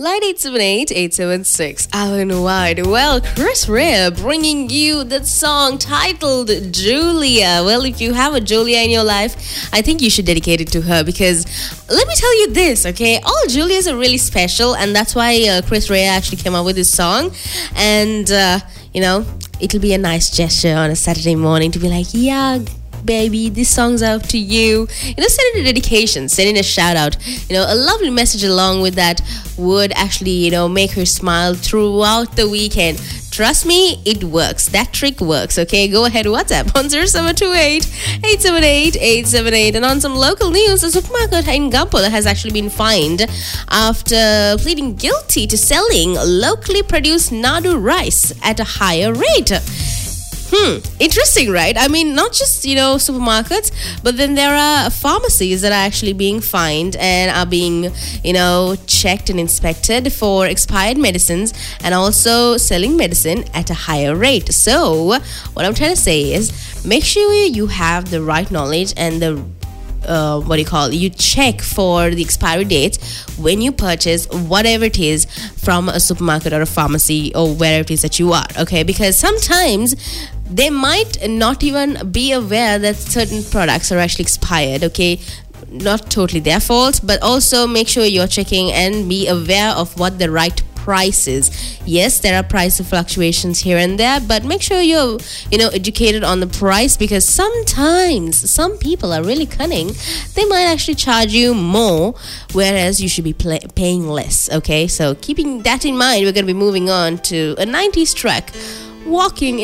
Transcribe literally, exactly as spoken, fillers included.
Line eight seven eight, eight seven six, Alan Wide. Well, Chris Rea bringing you that song titled Julia. Well, if you have a Julia in your life, I think you should dedicate it to her because let me tell you this, okay? All Julias are really special, and that's why uh, Chris Rea actually came up with this song. And, uh, you know, it'll be a nice gesture on a Saturday morning to be like, yeah, baby, this song's out to you. You know, send in a dedication, send in a shout out. You know, a lovely message along with that would actually, you know, make her smile throughout the weekend. Trust me, it works. That trick works, okay? Go ahead, WhatsApp on zero seven two eight, eight seven eight, eight seven eight. And on some local news, a supermarket in Gampola has actually been fined after pleading guilty to selling locally produced Nadu rice at a higher rate. Hmm, interesting, right? I mean, not just, you know, supermarkets, but then there are pharmacies that are actually being fined and are being, you know, checked and inspected for expired medicines and also selling medicine at a higher rate. So, what I'm trying to say is make sure you have the right knowledge and the Uh, what do you call it? You check for the expiry dates when you purchase whatever it is from a supermarket or a pharmacy or wherever it is that you are, okay? Because sometimes they might not even be aware that certain products are actually expired, okay? Not totally their fault, but also make sure you're checking and be aware of what the right price is. Yes, there are price fluctuations here and there, but make sure you're, you know, educated on the price because sometimes some people are really cunning. They might actually charge you more, whereas you should be play- paying less, okay? So keeping that in mind, we're going to be moving on to a nineties track, Walking